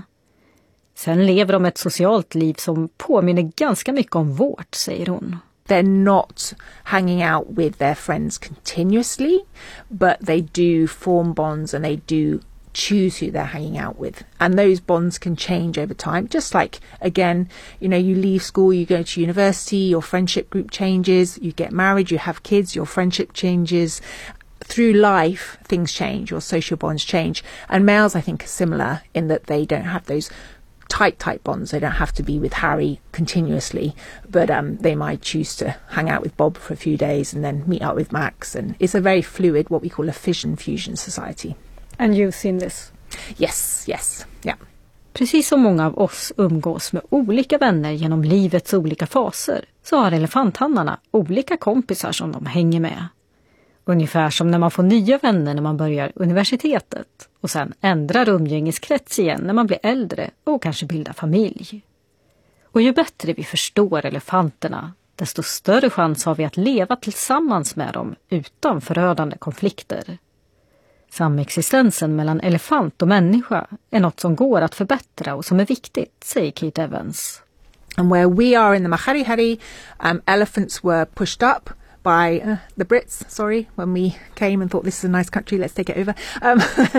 Sen lever de ett socialt liv som påminner ganska mycket om vårt, säger hon. They're not hanging out with their friends continuously, but they do form bonds and they do choose who they're hanging out with. And those bonds can change over time. Just like, again, you know, you leave school, you go to university, your friendship group changes, you get married, you have kids, your friendship changes. Through life, things change, your social bonds change. And males, I think, are similar in that they don't have those tight, tight bonds. They don't have to be with Harry continuously, but um, they might choose to hang out with Bob for a few days and then meet up with Max. And it's a very fluid, what we call a fission-fusion society. And you've seen this? Yes, yes, yeah. Precis som många av oss umgås med olika vänner genom livets olika faser, så har elefanthannarna olika kompisar som de hänger med. Ungefär som när man får nya vänner när man börjar universitetet och sen ändrar umgängeskrets igen när man blir äldre och kanske bildar familj. Och ju bättre vi förstår elefanterna, desto större chans har vi att leva tillsammans med dem utan förödande konflikter. Samexistensen mellan elefant och människa är något som går att förbättra och som är viktigt, säger Kate Evans. And where we are in the Mahari Hari, um, elephants were pushed up by uh, the Brits, sorry, when we came and thought this is a nice country, let's take it over. Um,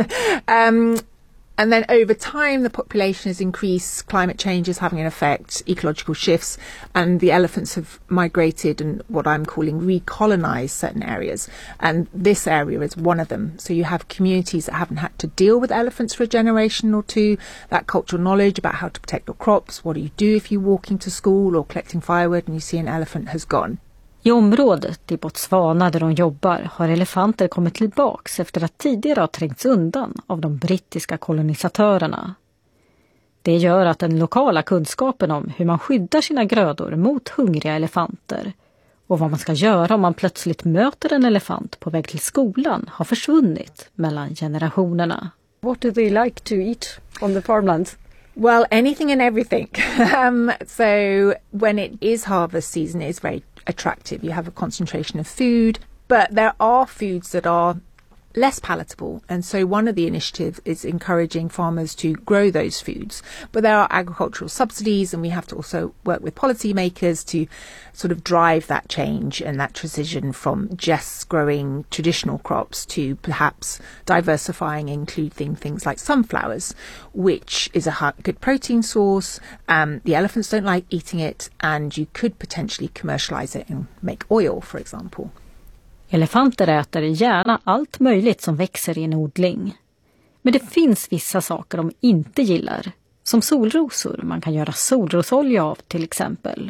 um, and then over time, the population has increased, climate change is having an effect, ecological shifts, and the elephants have migrated and what I'm calling recolonized certain areas. And this area is one of them. So you have communities that haven't had to deal with elephants for a generation or two, that cultural knowledge about how to protect your crops, what do you do if you're walking to school or collecting firewood and you see an elephant has gone. I området i Botswana där de jobbar har elefanter kommit tillbaks efter att tidigare ha trängts undan av de brittiska kolonisatörerna. Det gör att den lokala kunskapen om hur man skyddar sina grödor mot hungriga elefanter och vad man ska göra om man plötsligt möter en elefant på väg till skolan har försvunnit mellan generationerna. What do they like to eat on the farmlands? Well, anything and everything. um, so when it is harvest season, it is very attractive. You have a concentration of food, but there are foods that are less palatable. And so one of the initiatives is encouraging farmers to grow those foods. But there are agricultural subsidies, and we have to also work with policymakers to sort of drive that change and that transition from just growing traditional crops to perhaps diversifying, including things like sunflowers, which is a good protein source. Um, the elephants don't like eating it, and you could potentially commercialize it and make oil, for example. Elefanter äter gärna allt möjligt som växer i en odling. Men det finns vissa saker de inte gillar, som solrosor man kan göra solrosolja av till exempel.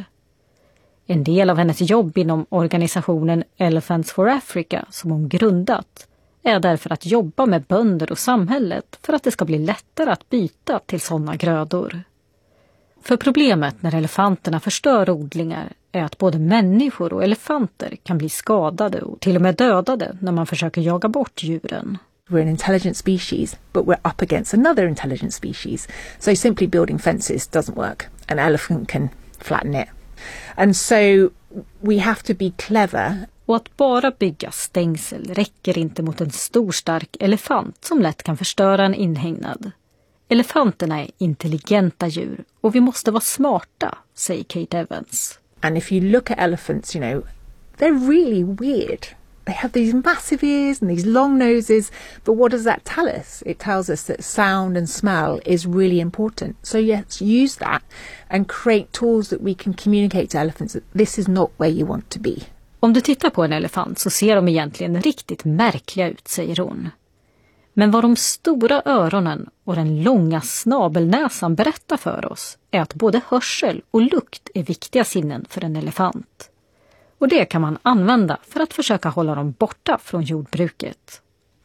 En del av hennes jobb inom organisationen Elephants for Africa som hon grundat är därför att jobba med bönder och samhället för att det ska bli lättare att byta till sådana grödor. För problemet när elefanterna förstör odlingar är att både människor och elefanter kan bli skadade och till och med dödade när man försöker jaga bort djuren. We're an intelligent species, but we're up against another intelligent species. So simply building fences doesn't work. An elephant can flatten it. And so we have to be clever. Och att bara bygga stängsel räcker inte mot en stor stark elefant som lätt kan förstöra en inhägnad. Elefanterna är intelligenta djur och vi måste vara smarta, säger Kate Evans. And if you look at elephants, you know, they're really weird. They have these massive ears and these long noses. But what does that tell us? It tells us that sound and smell is really important. So let's use that and create tools that we can communicate to elephants that this is not where you want to be. Om du tittar på en elefant så ser de egentligen riktigt märkliga ut, säger hon. Men vad de stora öronen och den långa snabelnäsan berättar för oss är att både hörsel och lukt är viktiga sinnen för en elefant. Och det kan man använda för att försöka hålla dem borta från jordbruket.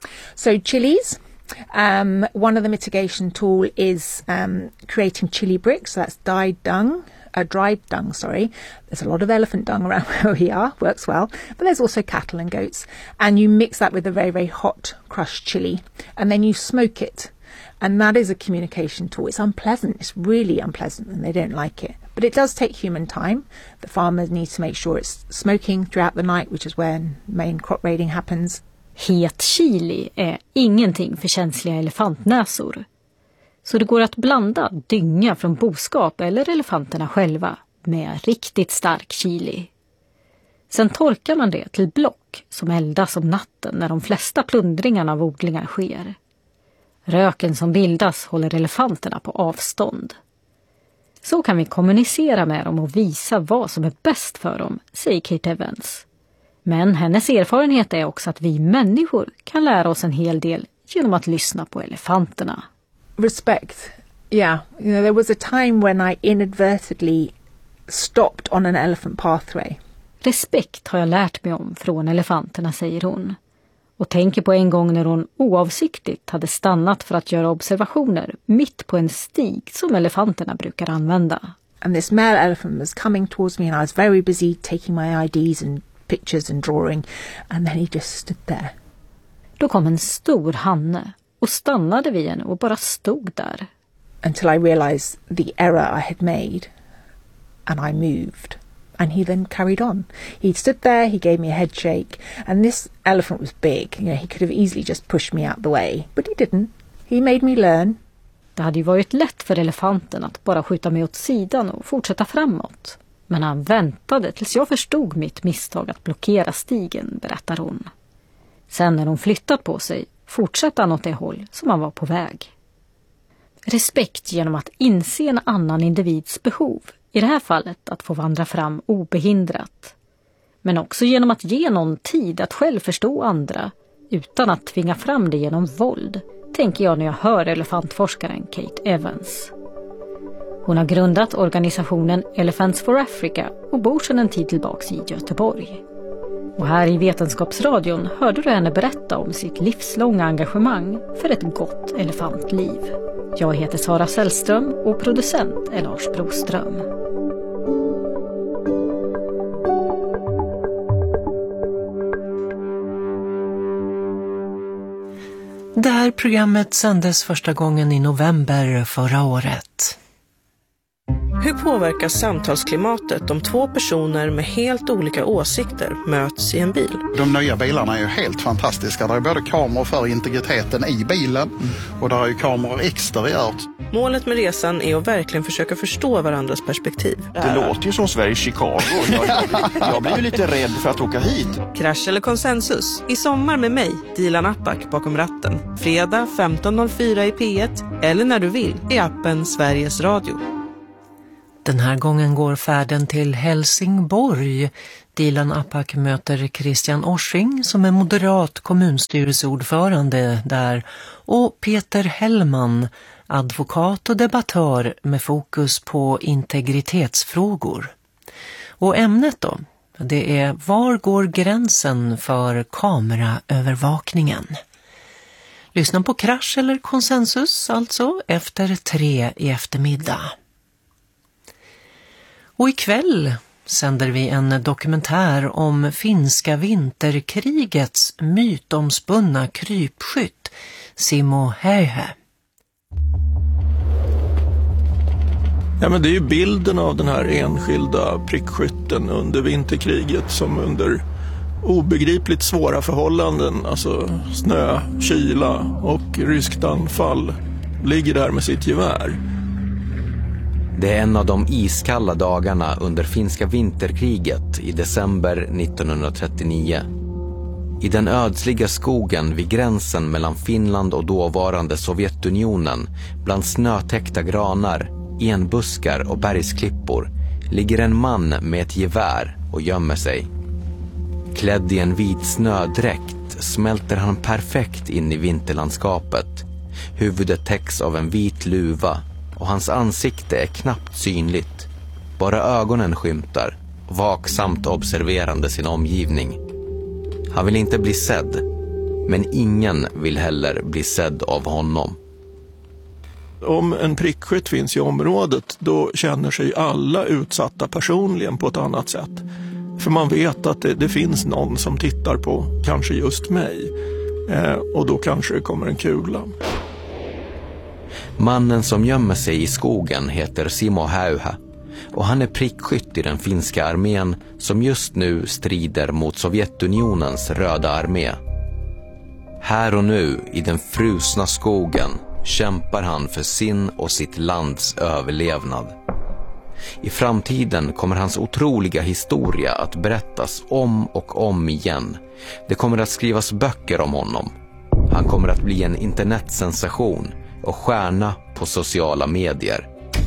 So chilies, um, one of the mitigation tool is um, creating chili bricks. So that's dyed dung. Uh, dried dung, sorry. There's a lot of elephant dung around where we are, works well. But there's also cattle and goats. And you mix that with a very, very hot crushed chili. And then you smoke it. And that is a communication tool. It's unpleasant. It's really unpleasant and they don't like it. But it does take human time. The farmer needs to make sure it's smoking throughout the night, which is when main crop raiding happens. Het chili är ingenting för känsliga elefantnäsor. Så det går att blanda dynga från boskap eller elefanterna själva med riktigt stark chili. Sen torkar man det till block som eldas om natten när de flesta plundringarna av odlingar sker. Röken som bildas håller elefanterna på avstånd. Så kan vi kommunicera med dem och visa vad som är bäst för dem, säger Kate Evans. Men hennes erfarenhet är också att vi människor kan lära oss en hel del genom att lyssna på elefanterna. Respect. Yeah. You know, there was a time when I inadvertently stopped on an elephant pathway. Respekt har jag lärt mig om från elefanterna, säger hon. Och tänker på en gång när hon oavsiktligt hade stannat för att göra observationer mitt på en stig som elefanterna brukar använda. And this male elephant was coming towards me and I was very busy taking my I Ds and pictures and drawing. And then he just stood there. Då kom en stor hanne och stannade vid henne och bara stod där. Until I realized the error I had made and I moved. And he then carried on. He stood there, he gave me a head shake, and this elephant was big. You know, he could have easily just pushed me out the way, but he didn't. He made me learn. Det hade ju varit lätt för elefanten att bara skjuta mig åt sidan och fortsätta framåt. Men han väntade tills jag förstod mitt misstag att blockera stigen, berättar hon. Sen när hon flyttat på sig fortsatte han åt det håll som han var på väg. Respekt genom att inse en annan individs behov. I det här fallet att få vandra fram obehindrat. Men också genom att ge någon tid att själv förstå andra utan att tvinga fram det genom våld, tänker jag när jag hör elefantforskaren Kate Evans. Hon har grundat organisationen Elephants for Africa och bor sedan en tid tillbaka i Göteborg. Och här i Vetenskapsradion hörde du henne berätta om sitt livslånga engagemang för ett gott elefantliv. Jag heter Sara Sällström och producent är Lars Broström. Det här programmet sändes första gången i november förra året. Hur påverkas samtalsklimatet om två personer med helt olika åsikter möts i en bil? De nya bilarna är ju helt fantastiska. Det är både kameror för integriteten i bilen och där är ju kameror exteriört. Målet med resan är att verkligen försöka förstå varandras perspektiv. Det låter ju som Sveriges Chicago. Jag, jag blir ju lite rädd för att åka hit. Krasch eller konsensus? I sommar med mig, Dilan Apak, bakom ratten. Fredag femton noll fyra i P ett eller när du vill i appen Sveriges Radio. Den här gången går färden till Helsingborg. Dilan Apak möter Christian Orsing som är moderat kommunstyrelseordförande där och Peter Hellman, advokat och debattör med fokus på integritetsfrågor. Och ämnet då, det är var går gränsen för kameraövervakningen? Lyssna på Krasch eller konsensus alltså efter tre i eftermiddag. Och ikväll sänder vi en dokumentär om finska vinterkrigets mytomspunna krypskytt Simo Häyhä. Ja, men det är ju bilden av den här enskilda prickskytten under vinterkriget som under obegripligt svåra förhållanden, alltså snö, kyla och ryskt anfall, ligger där med sitt gevär. Det är en av de iskalla dagarna under finska vinterkriget i december nittonhundratrettionio. I den ödsliga skogen vid gränsen mellan Finland och dåvarande Sovjetunionen, bland snötäckta granar, enbuskar och bergsklippor, ligger en man med ett gevär och gömmer sig. Klädd i en vit snödräkt smälter han perfekt in i vinterlandskapet. Huvudet täcks av en vit luva och hans ansikte är knappt synligt. Bara ögonen skymtar, vaksamt observerande sin omgivning. Han vill inte bli sedd, men ingen vill heller bli sedd av honom. Om en prickskytt finns i området, då känner sig alla utsatta personligen på ett annat sätt. För man vet att det, det finns någon som tittar på kanske just mig. Eh, och då kanske det kommer en kula. Mannen som gömmer sig i skogen heter Simo Häyhä och han är prickskytt i den finska armén som just nu strider mot Sovjetunionens röda armé. Här och nu i den frusna skogen kämpar han för sin och sitt lands överlevnad. I framtiden kommer hans otroliga historia att berättas om och om igen. Det kommer att skrivas böcker om honom. Han kommer att bli en internetsensation och stjärna på sociala medier.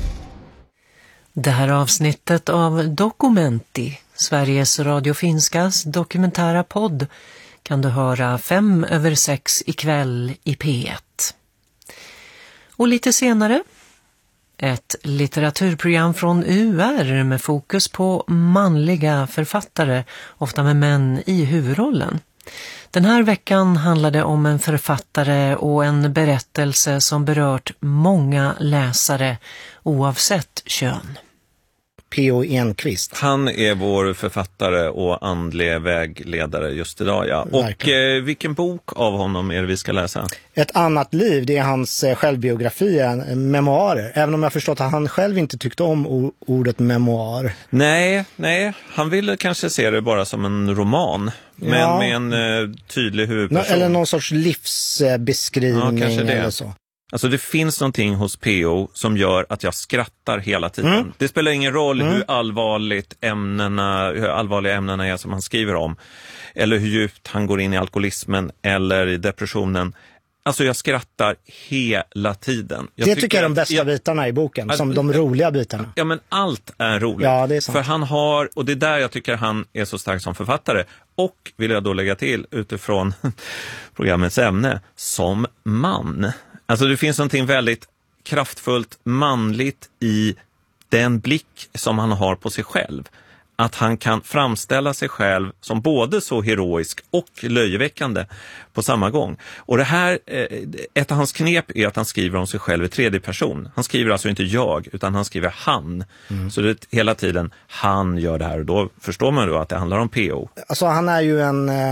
Det här avsnittet av Dokumenti, Sveriges Radio Finskas dokumentära podd, kan du höra fem över sex ikväll i P ett. Och lite senare, ett litteraturprogram från U R med fokus på manliga författare, ofta med män i huvudrollen. Den här veckan handlade om en författare och en berättelse som berört många läsare oavsett kön. P O Enquist. Han är vår författare och andlig vägledare just idag. Ja. Och eh, vilken bok av honom är det vi ska läsa? Ett annat liv, det är hans självbiografi, memoarer. Även om jag förstått att han själv inte tyckte om ordet memoar. Nej, nej. Han ville kanske se det bara som en roman. Men ja. med en eh, tydlig huvudperson. Eller någon sorts livsbeskrivning ja, kanske det. Eller så. Alltså det finns någonting hos P O som gör att jag skrattar hela tiden. Mm. Det spelar ingen roll mm. hur allvarligt ämnena, hur allvarliga ämnena är som han skriver om. Eller hur djupt han går in i alkoholismen eller i depressionen. Alltså jag skrattar hela tiden. Jag det tycker, tycker jag är de bästa jag, bitarna i boken, att, som de roliga bitarna. Ja, men allt är roligt. Ja, det är sant. För han har, och det är där jag tycker han är så stark som författare. Och vill jag då lägga till utifrån programmets ämne, som man. Alltså det finns någonting väldigt kraftfullt manligt i den blick som han har på sig själv. Att han kan framställa sig själv som både så heroisk och löjeväckande på samma gång. Och det här, ett av hans knep är att han skriver om sig själv i tredje person. Han skriver alltså inte jag, utan han skriver han. Mm. Så det är hela tiden han gör det här, och då förstår man då att det handlar om P O. Alltså han är ju en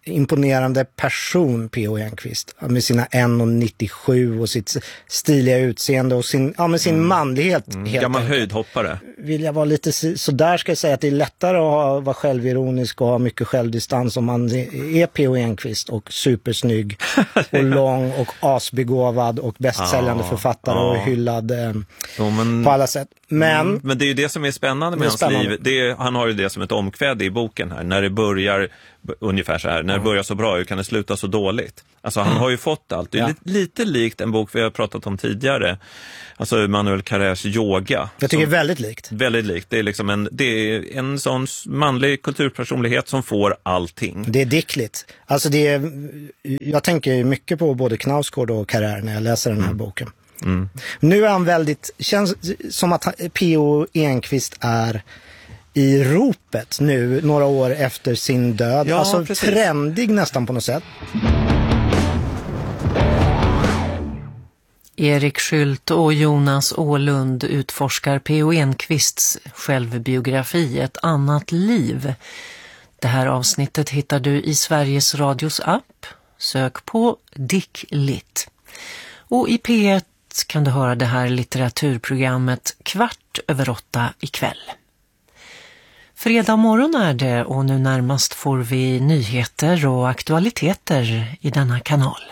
imponerande person, P O Enquist, med sina en komma nittiosju och sitt stiliga utseende och sin, ja, med sin mm. manlighet. Mm. Gammal höjdhoppare. Vill jag vara lite så där ska jag säga att det är lättare att ha, vara självironisk och ha mycket självdistans om man är P O Enquist och supersnygg och lång och asbegåvad och bästsäljande ah, författare ah. och hyllad eh, jo, men, på alla sätt. Men, mm, men det är ju det som är spännande med hans spännande. liv. Det är, han har ju det som ett omkväd i boken här. När det börjar ungefär så här, när det börjar så bra, hur kan det sluta så dåligt? Alltså han har ju fått allt. Det är ja. lite, lite likt en bok vi har pratat om tidigare. Alltså Manuel Carrers Yoga. Jag tycker det är väldigt likt. Väldigt likt. Det är liksom en, det är en sån manlig kulturpersonlighet som får allting. Det är dickligt. Alltså det är, jag tänker mycket på både Knausgård och Carrer när jag läser den här mm. boken. Mm. Nu är han väldigt, känns som att P O Enquist är i ropet nu några år efter sin död. Ja, alltså precis. Trendig nästan på något sätt. Erik Skylt och Jonas Ålund utforskar P O Enquists självbiografi Ett annat liv. Det här avsnittet hittar du i Sveriges Radios app. Sök på Dick Litt. Och i P ett kan du höra det här litteraturprogrammet kvart över åtta ikväll. Fredag morgon är det och nu närmast får vi nyheter och aktualiteter i denna kanal.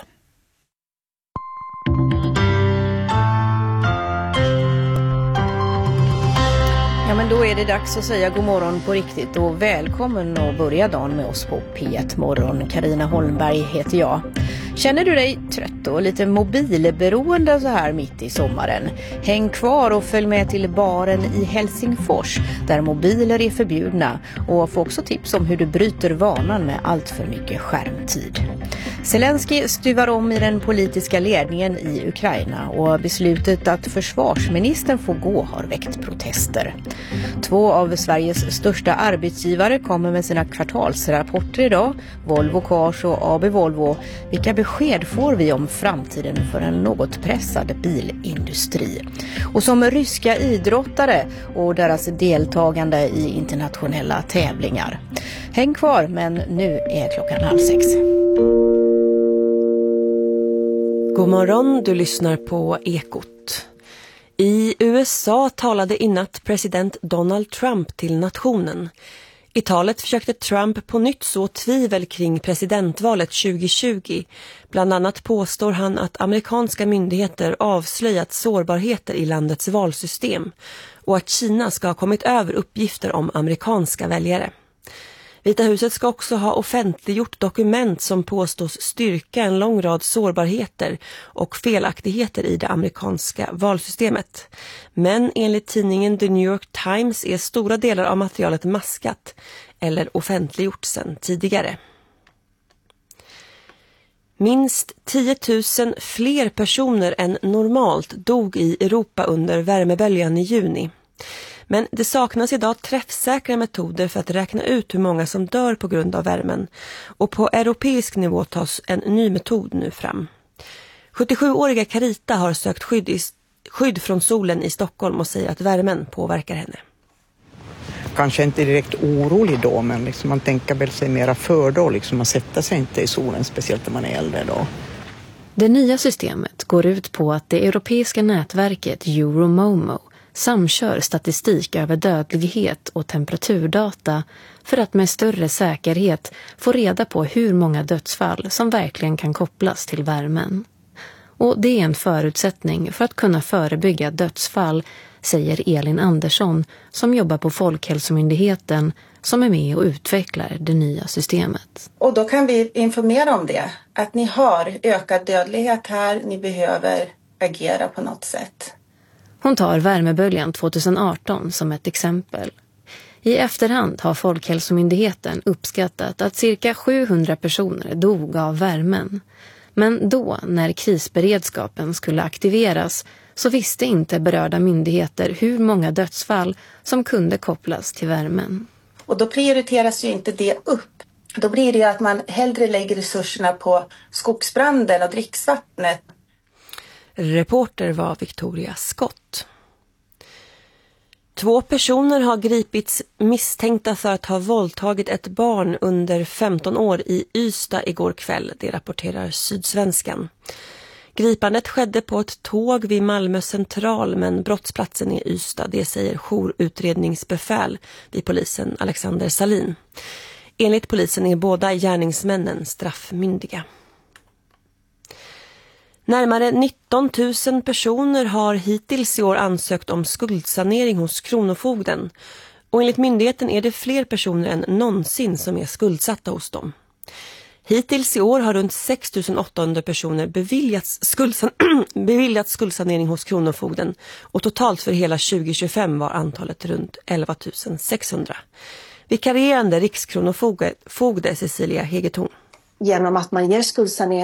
Ja, men då är det dags att säga god morgon på riktigt och välkommen att börja dagen med oss på P ett Morgon. Carina Holmberg heter jag. Känner du dig trött och lite mobilberoende så här mitt i sommaren? Häng kvar och följ med till baren i Helsingfors där mobiler är förbjudna och få också tips om hur du bryter vanan med allt för mycket skärmtid. Zelensky stuvar om i den politiska ledningen i Ukraina och beslutet att försvarsministern får gå har väckt protester. Två av Sveriges största arbetsgivare kommer med sina kvartalsrapporter idag, Volvo Cars och A B Volvo. Vilka besked får vi om framtiden för en något pressad bilindustri? Och som ryska idrottare och deras deltagande i internationella tävlingar. Häng kvar, men nu är klockan halv sex. God morgon, du lyssnar på Ekot. I U S A talade inatt president Donald Trump till nationen. I talet försökte Trump på nytt så tvivel kring presidentvalet tjugo tjugo. Bland annat påstår han att amerikanska myndigheter avslöjat sårbarheter i landets valsystem och att Kina ska ha kommit över uppgifter om amerikanska väljare. Vita huset ska också ha offentliggjort dokument som påstås styrka en lång rad sårbarheter och felaktigheter i det amerikanska valsystemet. Men enligt tidningen The New York Times är stora delar av materialet maskat eller offentliggjort sedan tidigare. Minst tio tusen fler personer än normalt dog i Europa under värmeböljan i juni. Men det saknas idag träffsäkra metoder för att räkna ut hur många som dör på grund av värmen. Och på europeisk nivå tas en ny metod nu fram. sjuttiosjuåriga Carita har sökt skydd, i, skydd från solen i Stockholm och säger att värmen påverkar henne. Kanske inte direkt orolig då, men liksom man tänker väl sig mera för då. Liksom man sätter sig inte i solen, speciellt när man är äldre då. Det nya systemet går ut på att det europeiska nätverket Euromomo samkör statistik över dödlighet och temperaturdata för att med större säkerhet få reda på hur många dödsfall som verkligen kan kopplas till värmen. Och det är en förutsättning för att kunna förebygga dödsfall, säger Elin Andersson som jobbar på Folkhälsomyndigheten som är med och utvecklar det nya systemet. Och då kan vi informera om det, att ni har ökad dödlighet här, ni behöver agera på något sätt. Hon tar värmeböljan tjugoarton som ett exempel. I efterhand har Folkhälsomyndigheten uppskattat att cirka sjuhundra personer dog av värmen. Men då, när krisberedskapen skulle aktiveras, så visste inte berörda myndigheter hur många dödsfall som kunde kopplas till värmen. Och då prioriteras ju inte det upp. Då blir det att man hellre lägger resurserna på skogsbranden och dricksvattnet. Reporter var Victoria Scott. Två personer har gripits misstänkta för att ha våldtagit ett barn under femton år i Ystad igår kväll, det rapporterar Sydsvenskan. Gripandet skedde på ett tåg vid Malmö central, men brottsplatsen är Ystad, det säger jourutredningsbefäl vid polisen Alexander Salin. Enligt polisen är båda gärningsmännen straffmyndiga. Närmare nitton tusen personer har hittills i år ansökt om skuldsanering hos Kronofogden. Och enligt myndigheten är det fler personer än någonsin som är skuldsatta hos dem. Hittills i år har runt sex tusen åttahundra personer beviljats, skuldsan- beviljats skuldsanering hos Kronofogden. Och totalt för hela tjugo tjugofem var antalet runt elva tusen sexhundra. Vikarierande rikskronofogde Cecilia Hegetorn. Genom att man ger skuldsanering